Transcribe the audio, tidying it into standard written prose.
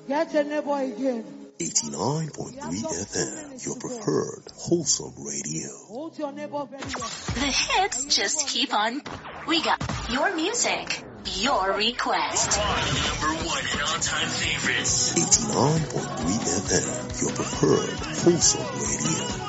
Get a neighbor again. 89.3 FM, your preferred wholesome radio. Hold your neighbor very well. The hits just keep on. We got your music, your request. Number one and all-time favorites. 89.3 FM, your preferred wholesome radio.